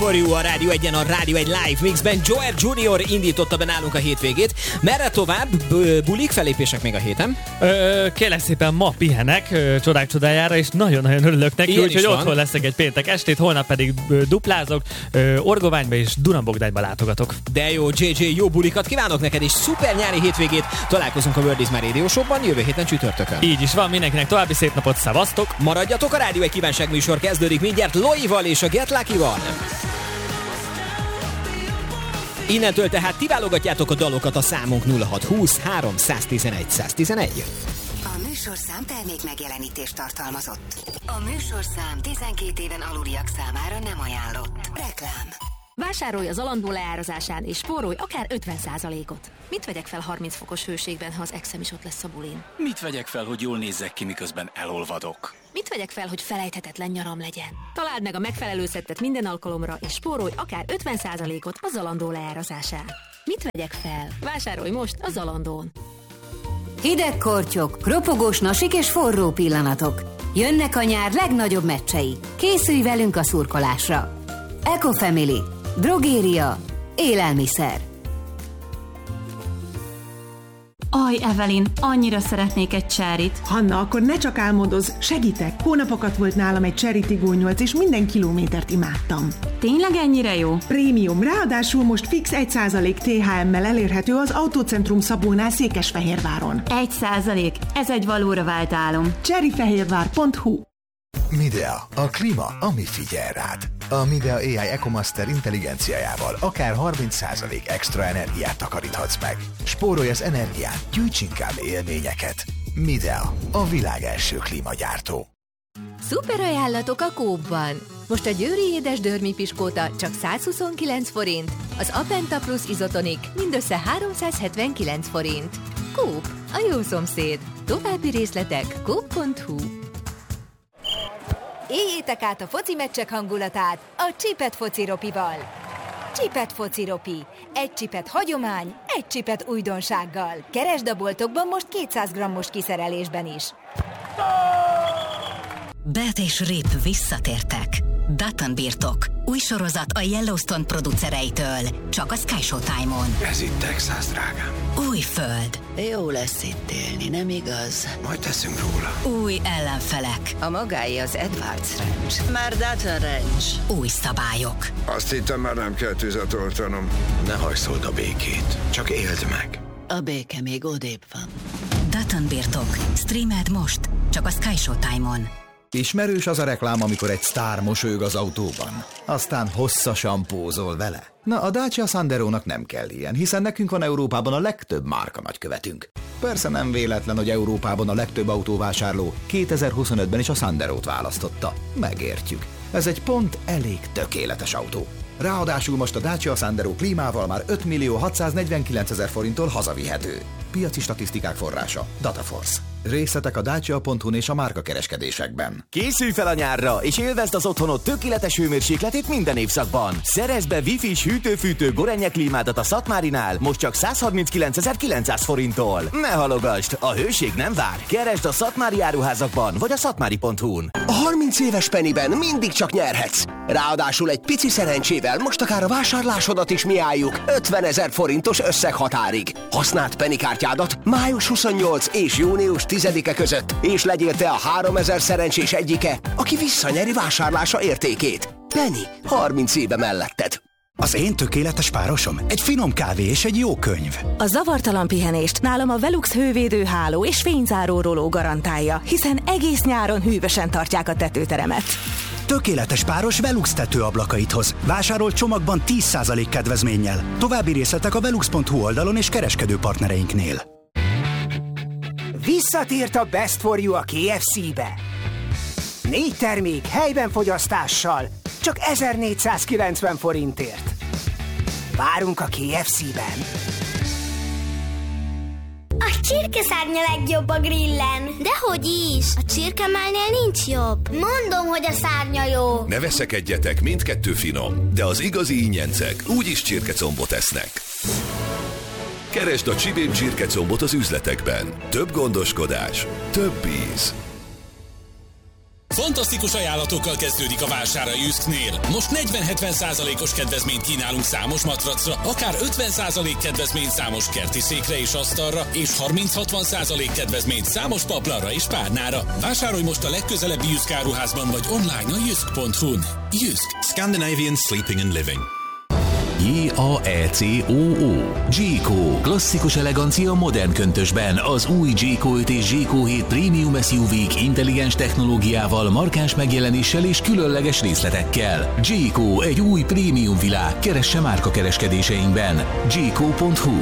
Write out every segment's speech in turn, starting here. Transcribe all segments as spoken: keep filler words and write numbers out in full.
For You a Rádió egyen, a Rádió egy live mixben. Joel junior indította be nálunk a hétvégét. Merre tovább? B- bulik, felépések még a héten? Ö, kérlek szépen, ma pihenek ö, csodák csodájára, és nagyon-nagyon örülök neki, úgyhogy otthon leszek egy péntek estét, holnap pedig ö, duplázok, ö, Orgoványba és Dunabogdájba látogatok. De jó, jé jé, jó bulikat kívánok neked, és szuper nyári hétvégét. Találkozunk a World is My Radio Showban jövő héten csütörtökön. Így is van, mindenkinek további szép napot, szevasztok! Maradjatok, a Rádió egy kívánság műsor kezdődik mindjárt Loival és a Get Lucky-val. Innentől tehát ti válogatjátok a dalokat a számunk nulla hat húsz három tizenegy száz tizenegy. A műsorszám termék megjelenítést tartalmazott. A műsorszám tizenkét éven aluliak számára nem ajánlott. Reklám. Vásárolj az Zalando leárazásán és spórolj akár ötven százalékot. Mit vegyek fel harminc fokos hőségben, ha az exem is ott lesz a bulin? Mit vegyek fel, hogy jól nézzek ki, miközben elolvadok? Mit vegyek fel, hogy felejthetetlen nyaram legyen? Találd meg a megfelelő szettet minden alkalomra, és spórolj akár ötven százalékot a Zalando leárazásán. Mit vegyek fel? Vásárolj most a Zalandón. Hideg kortyok, ropogós nasik és forró pillanatok. Jönnek a nyár legnagyobb meccsei. Készülj velünk a szurkolásra. Ecofamily. Drogéria. Élelmiszer. Aj, Evelyn, annyira szeretnék egy cserit. Hanna, akkor ne csak álmodozz, segítek. Hónapokat volt nálam egy Cherry Tiggo nyolc, és minden kilométert imádtam. Tényleg ennyire jó? Prémium, ráadásul most fix egy százalék té há emmel elérhető az Autócentrum Szabónál Székesfehérváron. Egy százalék, ez egy valóra vált álom. cherryfehérvár pont hu. Midea, a klíma, ami figyel rád. A Midea á i EcoMaster intelligenciájával akár harminc százalék extra energiát takaríthatsz meg. Spórolj az energián, gyűjts inkább élményeket. Midea, a világ első klímagyártó. Szuper ajánlatok a Coop-ban. Most a győri édes dörmipiskóta csak százhuszonkilenc forint, az Apenta Plus Izotonik mindössze háromszázhetvenkilenc forint. Coop, a jó szomszéd. További részletek coop pont hu. Éljétek át a foci meccsek hangulatát a Csipet Fociropival. Csipet Fociropi. Egy csipet hagyomány, egy csipet újdonsággal. Keresd a boltokban most kétszáz grammos kiszerelésben is. Bet és Rip visszatértek. Dutton birtok. Új sorozat a Yellowstone producereitől. Csak a Sky Showtime-on. Ez itt Texas, drágám. Új föld. Jó lesz itt élni, nem igaz? Majd teszünk róla. Új ellenfelek. A magáé az Edwards Ranch. Már Dutton Ranch. Új szabályok. Azt hittem, már nem kell tüzet oltanom. Ne hajszold a békét, csak éld meg. A béke még odébb van. Dutton birtok. Streamed most. Csak a Sky Showtime-on. Ismerős az a reklám, amikor egy sztár mosolyog az autóban, aztán hosszasan pózol vele. Na, a Dacia Sanderónak nem kell ilyen, hiszen nekünk van Európában a legtöbb márka nagykövetünk. Persze nem véletlen, hogy Európában a legtöbb autóvásárló kétezer-huszonötben is a Sanderót választotta. Megértjük. Ez egy pont elég tökéletes autó. Ráadásul most a Dacia Sandero klímával már ötmillió hatszáznegyvenkilencezer forinttól hazavihető. Piaci statisztikák forrása Dataforce. Részletek a dacia pont hu-n és a márkakereskedésekben. Készülj fel a nyárra, és élvezd az otthonod tökéletes hőmérsékletét minden évszakban. Szerezd be Wi-Fi-s hűtő-fűtő Gorenje klímádat a Szatmárinál, most csak százharminckilencezer-kilencszáz forinttól. Ne halogasd, a hőség nem vár. Keresd a Szatmári áruházakban, vagy a szatmári pont hu-n. A harminc éves Pennyben mindig csak nyerhetsz. Ráadásul egy pici szerencsével most akár a vásárlásodat is mi álljuk ötvenezer forintos összeghatárig. Használd Penny kártyádat május huszonnyolcadika és június tizedike között, és legyél te a háromezer szerencsés egyike, aki visszanyeri vásárlása értékét. Penny, harminc éve melletted. Az én tökéletes párosom egy finom kávé és egy jó könyv. A zavartalan pihenést nálam a Velux hővédőháló és fényzáró roló garantálja, hiszen egész nyáron hűvösen tartják a tetőteremet. Tökéletes páros Velux tetőablakaithoz. Vásárolt csomagban tíz százalék kedvezménnyel. További részletek a velux pont hu oldalon és kereskedő partnereinknél. Visszatért a Best for You a ká ef cé-be. Négy termék helyben fogyasztással, csak ezernégyszázkilencven forintért. Várunk a ká ef cé-ben. A csirkeszárnya legjobb a grillen. Dehogy is, a csirkemálnél nincs jobb. Mondom, hogy a szárnya jó. Ne veszekedjetek, mindkettő finom, de az igazi ingyencek úgyis csirkecombot esznek. Keresd a Csibém csirkecombot az üzletekben. Több gondoskodás, több íz. Fantasztikus ajánlatokkal kezdődik a vásár a Jysknél. Most negyven-hetven százalékos kedvezményt kínálunk számos matracra, akár ötven százalék kedvezményt számos kerti székre és asztalra, és harminc-hatvan százalék kedvezményt számos paplanra és párnára. Vásárolj most a legközelebbi Jysk áruházban vagy online a jysk pont hu-n. Jysk. Scandinavian Sleeping and Living. J A E C O O. Jayco. Klasszikus elegancia modern köntösben. Az új Jayco öt és Jayco hét Premium es u vé-k intelligens technológiával, markáns megjelenéssel és különleges részletekkel. Jayco, egy új prémium világ. Keresse márka kereskedéseinkben. jayco pont hu.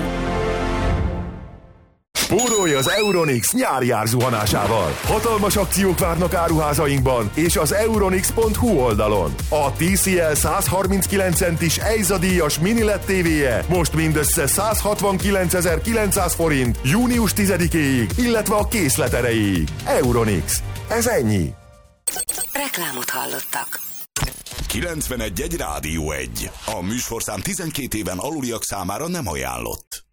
Spórolj az Euronics nyári árzuhanásával! Hatalmas akciók várnak áruházainkban és az euronics pont hu oldalon. A té cé el száz harminckilenc centis EIZA díjas mini el é dé tévéje most mindössze száz hatvankilencezer-kilencszáz forint június tizedikéig, illetve a készlet erejéig. Euronics. Ez ennyi. Reklámot hallottak. kilencvenegy egy Rádió egy. A műsorszám tizenkét éven aluliak számára nem ajánlott.